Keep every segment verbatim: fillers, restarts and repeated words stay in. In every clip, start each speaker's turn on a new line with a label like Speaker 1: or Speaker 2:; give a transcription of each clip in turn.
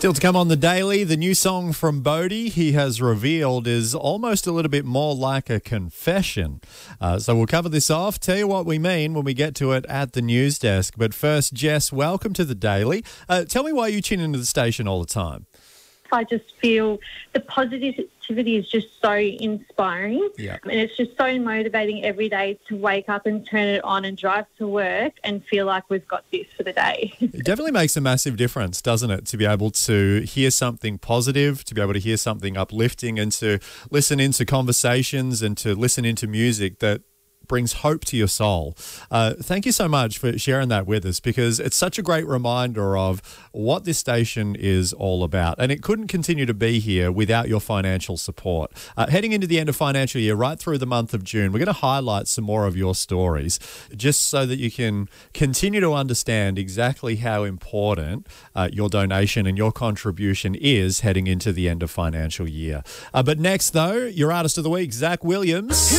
Speaker 1: Still to come on the Daily, the new song from Bodhi he has revealed is almost a little bit more like a confession. Uh, so we'll cover this off, tell you what we mean when we get to it at the news desk. But first, Jess, welcome to the Daily. Uh, tell me why you tune into the station all the time.
Speaker 2: I just feel the positivity is just so inspiring.
Speaker 1: Yeah.
Speaker 2: And it's just so motivating every day to wake up and turn it on and drive to work and feel like we've got this for the day.
Speaker 1: It definitely makes a massive difference, doesn't it, to be able to hear something positive, to be able to hear something uplifting and to listen into conversations and to listen into music that brings hope to your soul. Uh, thank you so much for sharing that with us, because it's such a great reminder of what this station is all about. And it couldn't continue to be here without your financial support. Uh, heading into the end of financial year, right through the month of June, we're going to highlight some more of your stories just so that you can continue to understand exactly how important uh, your donation and your contribution is heading into the end of financial year. Uh, but next, though, your artist of the week, Zach Williams.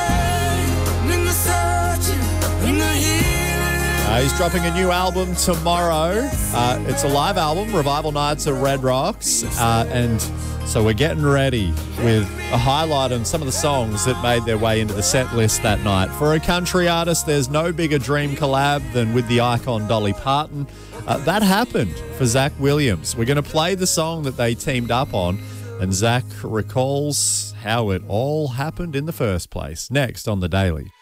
Speaker 1: Uh, he's dropping a new album tomorrow. Uh, it's a live album, Revival Nights at Red Rocks. Uh, and so we're getting ready with a highlight on some of the songs that made their way into the set list that night. For a country artist, there's no bigger dream collab than with the icon Dolly Parton. Uh, that happened for Zach Williams. We're going to play the song that they teamed up on, and Zach recalls how it all happened in the first place. Next on The Daily.